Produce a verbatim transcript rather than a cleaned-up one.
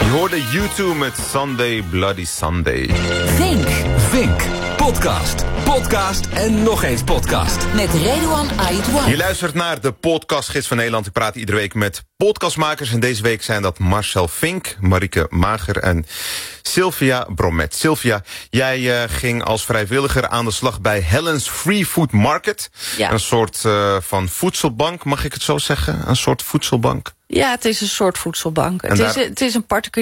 Je hoorde U twee met Sunday Bloody Sunday. Vink. Vink. Podcast. Podcast en nog eens podcast. Met Redouan Aïtwan. Je luistert naar de podcastgids van Nederland. Ik praat iedere week met podcastmakers. En deze week zijn dat Marcel Vink, Marieke Mager en Sylvia Bromet. Sylvia, jij uh, ging als vrijwilliger aan de slag bij Helen's Free Food Market. Ja. Een soort uh, van voedselbank, mag ik het zo zeggen? Een soort voedselbank. Ja, het is een soort voedselbank. Het, daar... is, het is een particulier